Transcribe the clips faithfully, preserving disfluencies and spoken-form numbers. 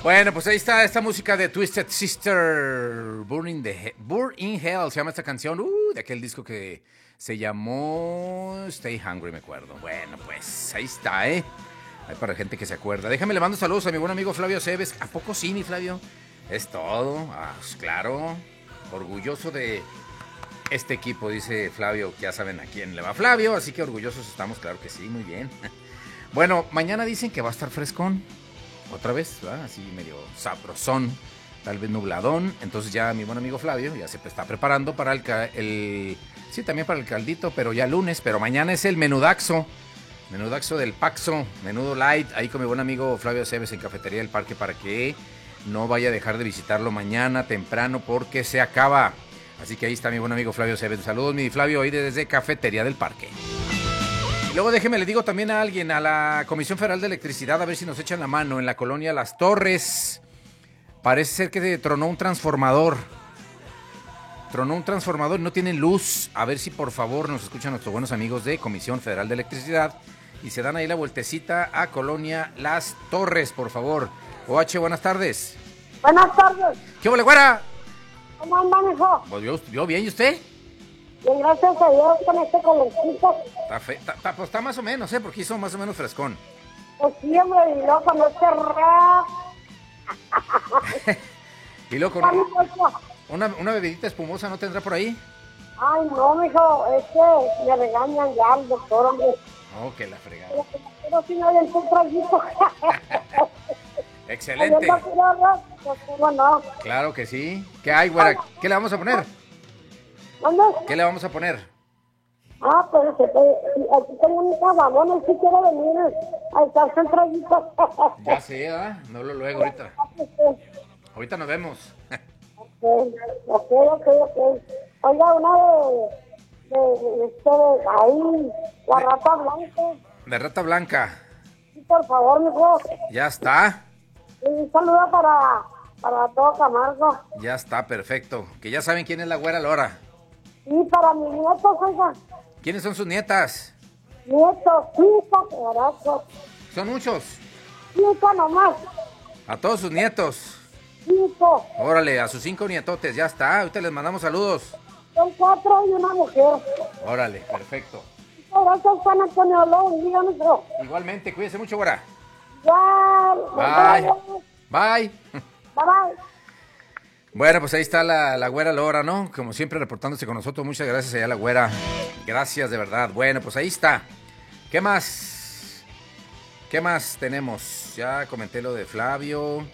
Bueno, pues ahí está esta música de Twisted Sister, Burning, the Burn in Hell, se llama esta canción, uh, de aquel disco que se llamó Stay Hungry, me acuerdo. Bueno, pues ahí está, ¿eh? Hay para gente que se acuerda. Déjame le mando saludos a mi buen amigo Flavio Cebes. ¿A poco sí, mi Flavio? Es todo. Ah, pues claro. Orgulloso de este equipo, dice Flavio. Ya saben a quién le va Flavio, así que orgullosos estamos, claro que sí, muy bien. Bueno, mañana dicen que va a estar frescón. Otra vez, ¿verdad? Así medio sabrosón, tal vez nubladón. Entonces ya mi buen amigo Flavio ya se está preparando para el, el... Sí, también para el caldito, pero ya lunes. Pero mañana es el menudaxo. Menudaxo del Paxo, menudo light, ahí con mi buen amigo Flavio Cebes en Cafetería del Parque para que no vaya a dejar de visitarlo mañana temprano porque se acaba. Así que ahí está mi buen amigo Flavio Cebes. Saludos, mi Flavio, hoy desde Cafetería del Parque. Y luego déjeme, le digo también a alguien, a la Comisión Federal de Electricidad, a ver si nos echan la mano en la colonia Las Torres. Parece ser que tronó un transformador. Tronó un transformador y no tienen luz. A ver si por favor nos escuchan nuestros buenos amigos de Comisión Federal de Electricidad y se dan ahí la vueltecita a Colonia Las Torres, por favor. O H, buenas tardes. Buenas tardes. ¿Qué hubo, güera? ¿Cómo anda, mijo? Pues yo, yo bien, ¿y usted? Bien, gracias a Dios con este calentito. Está, fe, está, está, pues está más o menos, ¿eh? Porque hizo más o menos frescón. Pues sí, hombre, y luego con este rap. Y luego con una, una, una bebidita espumosa, ¿no tendrá por ahí? Ay, no, mijo, es que me regañan ya el doctor, hombre. Oh, que la fregada. Pero, pero si no hay un traguito. Excelente. ¿Cómo no? Claro que sí. ¿Qué hay, güera? ¿Qué le vamos a poner? ¿Dónde? ¿Qué le vamos a poner? Ah, pues aquí tengo un cabamón, si quiere venir a echarse un traguito. Ya sé, ¿ah? No lo luego ahorita. Ahorita nos vemos. Ok, ok, ok, ok. Oiga, una de, de, de, de ahí, la de, rata blanca. De rata blanca. Sí, por favor, mijo. Ya está. Y un saludo para, para todo Camargo. Ya está, perfecto. Que ya saben quién es la güera Lora. Y para mis nietos, oiga. ¿Quiénes son sus nietas? Nietos, cinco, carajo. ¿Son muchos? Cinco nomás. A todos sus nietos. Cinco. Órale, a sus cinco nietotes, ya está. Ahorita les mandamos saludos. Son cuatro y una mujer. Órale, perfecto. Muchas gracias, Juan Antonio López, dígame eso. Igualmente, cuídese mucho, güera. Ya. Bye. Bye. Bye, bye. Bueno, pues ahí está la, la güera Lora, ¿no? Como siempre reportándose con nosotros. Muchas gracias allá la güera. Gracias, de verdad. Bueno, pues ahí está. ¿Qué más? ¿Qué más tenemos? Ya comenté lo de Flavio.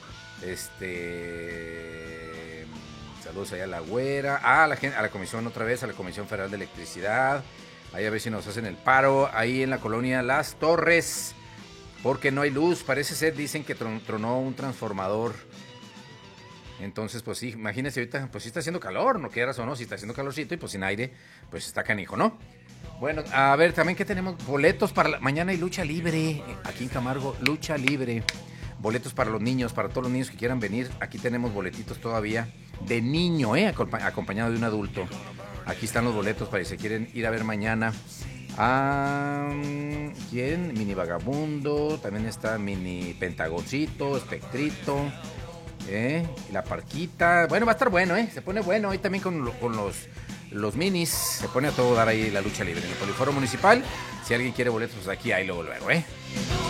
Este... Saludos allá a la güera. Ah, a la, a la comisión otra vez, a la Comisión Federal de Electricidad. Ahí a ver si nos hacen el paro. Ahí en la colonia Las Torres. Porque no hay luz. Parece ser, dicen que tron, tronó un transformador. Entonces, pues sí, imagínense ahorita, pues sí está haciendo calor, no quieras o no, si está haciendo calorcito y pues sin aire, pues está canijo, ¿no? Bueno, a ver, también que tenemos boletos para la, mañana hay lucha libre, aquí en Camargo, lucha libre, boletos para los niños, para todos los niños que quieran venir, aquí tenemos boletitos todavía de niño, ¿eh? Acompañado de un adulto, aquí están los boletos para si se quieren ir a ver mañana. Ah, ¿quién? Mini Vagabundo, también está Mini Pentagoncito, Espectrito. ¿Eh? La Parquita, bueno, va a estar bueno, ¿eh? Se pone bueno ahí también con, lo, con los, los minis, se pone a todo dar ahí la lucha libre en el Poliforo Municipal. Si alguien quiere boletos, pues aquí hay luego, luego, ¿eh?